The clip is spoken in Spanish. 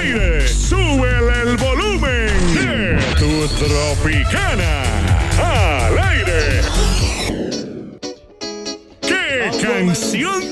aire. Súbele el volumen de tu Tropicana al aire. ¡Qué canción